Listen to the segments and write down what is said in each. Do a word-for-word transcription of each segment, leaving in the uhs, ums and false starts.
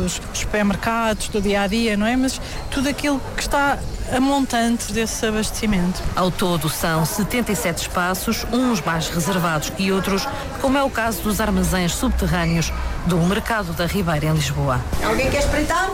dos supermercados, do dia-a-dia, não é? Mas tudo aquilo que está a montante desse abastecimento. Ao todo são setenta e sete espaços, uns mais reservados que outros, como é o caso dos armazéns subterrâneos do Mercado da Ribeira, em Lisboa. Alguém quer espreitar?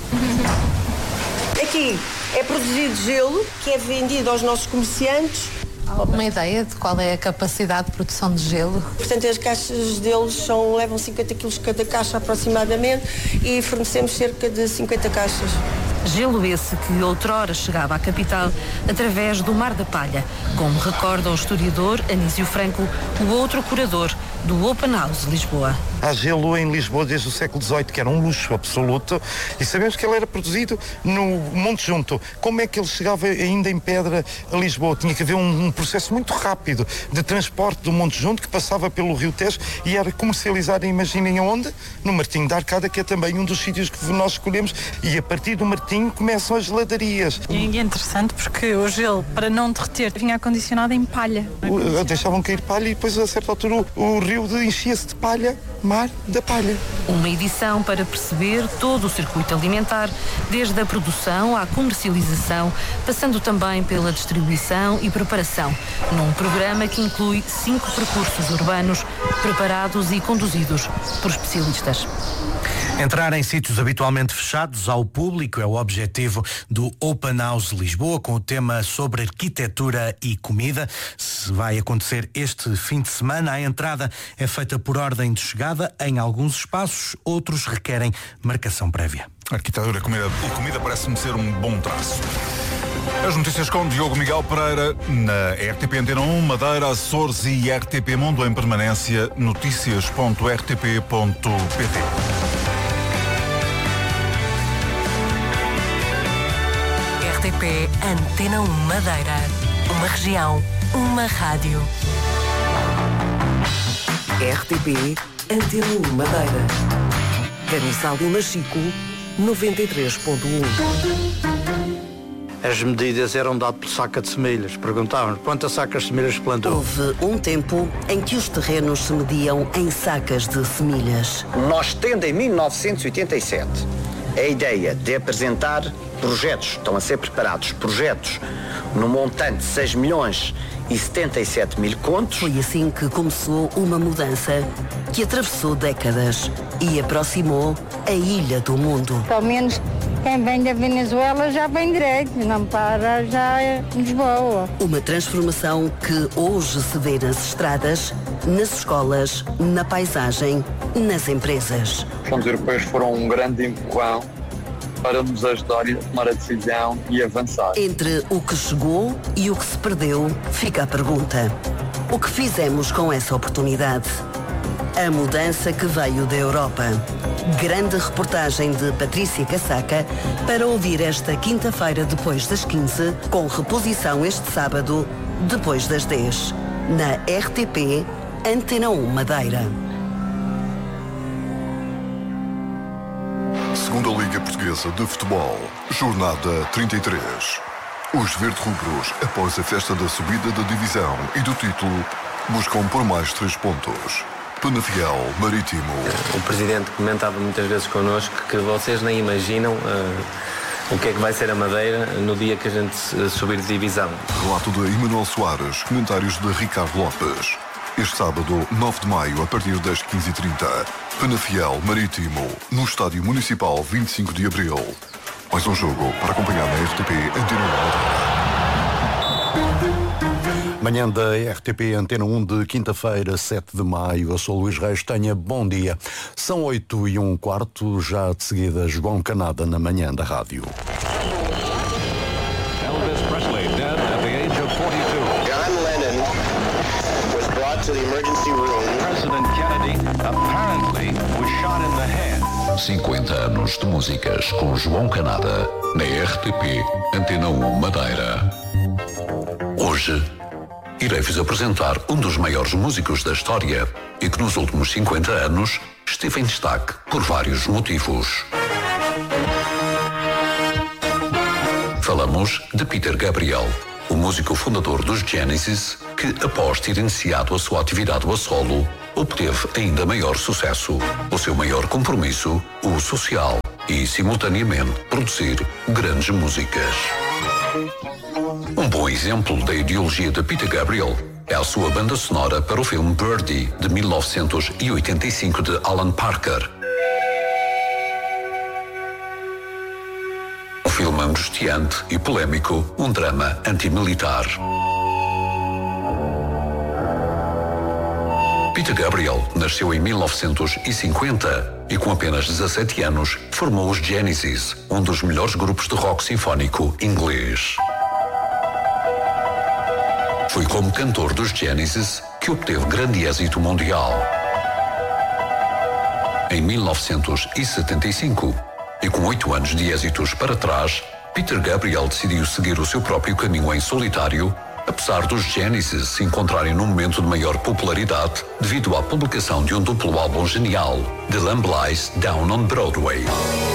Aqui é produzido gelo, que é vendido aos nossos comerciantes. Alguma ideia de qual é a capacidade de produção de gelo? Portanto, as caixas deles são, levam cinquenta quilos cada caixa aproximadamente e fornecemos cerca de cinquenta caixas. Gelo esse que outrora chegava à capital através do Mar da Palha, como recorda o historiador Anísio Franco, o outro curador do Open House Lisboa. Há gelo em Lisboa desde o século dezoito, que era um luxo absoluto, e sabemos que ele era produzido no Monte Junto. Como é que ele chegava ainda em pedra a Lisboa? Tinha que haver um, um processo muito rápido de transporte do Monte Junto, que passava pelo Rio Tejo e era comercializado, imaginem aonde? No Martinho da Arcada, que é também um dos sítios que nós escolhemos, e a partir do Martinho começam as geladarias. E é interessante porque o gelo, para não derreter, vinha acondicionado em palha. O, deixavam cair palha e depois, a certa altura, o, o rio enchia-se de palha, Mar da Palha. Uma edição para perceber todo o circuito alimentar, desde a produção à comercialização, passando também pela distribuição e preparação, num programa que inclui cinco percursos urbanos preparados e conduzidos por especialistas. Entrar em sítios habitualmente fechados ao público é o objetivo do Open House Lisboa, com o tema sobre arquitetura e comida. Se vai acontecer este fim de semana, a entrada é feita por ordem de chegada em alguns espaços, outros requerem marcação prévia. Arquitetura comida, e comida parece-me ser um bom traço. As notícias com Diogo Miguel Pereira na R T P Antena um, Madeira, Açores e R T P Mundo em permanência, notícias ponto r t p ponto p t. R T P Antena um Madeira. Uma região, uma rádio. R T P Antena um Madeira. Caniçal e Machico, noventa e três ponto um. As medidas eram dadas por saca de semilhas. Perguntavam quantas sacas de semilhas plantou. Houve um tempo em que os terrenos se mediam em sacas de semilhas. Nós tendo em mil novecentos e oitenta e sete a ideia de apresentar projetos, estão a ser preparados projetos no montante de seis milhões e setenta e sete mil contos. Foi assim que começou uma mudança que atravessou décadas e aproximou a ilha do mundo. Pelo menos quem vem da Venezuela já vem direito, não para já em Lisboa. Uma transformação que hoje se vê nas estradas, nas escolas, na paisagem, nas empresas. Os fundos europeus foram um grande empurrão para nos ajudar a tomar a decisão e avançar. Entre o que chegou e o que se perdeu, fica a pergunta: o que fizemos com essa oportunidade? A mudança que veio da Europa. Grande reportagem de Patrícia Casaca para ouvir esta quinta-feira depois das quinze, com reposição este sábado depois das dez, na R T P Antena um Madeira. Segunda Liga Portuguesa de Futebol, jornada trinta e três. Os verde-rubros, após a festa da subida da divisão e do título, buscam por mais três pontos. Penafiel Marítimo. O Presidente comentava muitas vezes connosco que vocês nem imaginam uh, o que é que vai ser a Madeira no dia que a gente uh, subir de divisão. Relato de Emanuel Soares, comentários de Ricardo Lopes. Este sábado, nove de maio, a partir das quinze e trinta, Penafiel Marítimo, no Estádio Municipal vinte e cinco de abril. Mais um jogo para acompanhar na R T P Antena um. Manhã da R T P Antena um de quinta-feira, sete de maio. Eu sou Luís Reis, tenha bom dia. São oito e um quarto, já de seguida João Canada na manhã da rádio. Elvis Presley dead at the age of forty-two. John Lennon was brought to the emergency room. President Kennedy apparently was shot in the head. cinquenta anos de músicas com João Canada na R T P Antena um Madeira. Hoje irei-vos apresentar um dos maiores músicos da história e que nos últimos cinquenta anos esteve em destaque por vários motivos. Falamos de Peter Gabriel, o músico fundador dos Genesis, que após ter iniciado a sua atividade a solo, obteve ainda maior sucesso. O seu maior compromisso, o social, e simultaneamente produzir grandes músicas. Um bom exemplo da ideologia de Peter Gabriel é a sua banda sonora para o filme Birdie, de mil novecentos e oitenta e cinco, de Alan Parker. Um filme angustiante e polêmico, um drama antimilitar. Peter Gabriel nasceu em mil novecentos e cinquenta e com apenas dezassete anos formou os Genesis, um dos melhores grupos de rock sinfónico inglês. Foi como cantor dos Genesis que obteve grande êxito mundial. Em mil novecentos e setenta e cinco, e com oito anos de êxitos para trás, Peter Gabriel decidiu seguir o seu próprio caminho em solitário, apesar dos Genesis se encontrarem num momento de maior popularidade devido à publicação de um duplo álbum genial, The Lamb Lies Down on Broadway.